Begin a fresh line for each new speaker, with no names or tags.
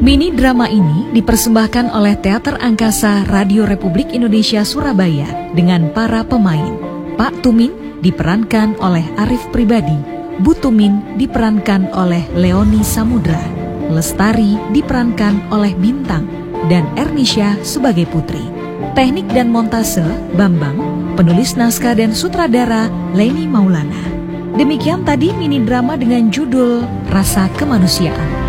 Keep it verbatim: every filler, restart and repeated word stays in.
Mini drama ini dipersembahkan oleh Teater Angkasa Radio Republik Indonesia Surabaya dengan para pemain. Pak Tumin diperankan oleh Arif Pribadi, Bu Tumin diperankan oleh Leoni Samudra, Lestari diperankan oleh Bintang, dan Ernisha sebagai Putri. Teknik dan montase Bambang, penulis naskah dan sutradara Leni Maulana. Demikian tadi mini drama dengan judul Rasa Kemanusiaan.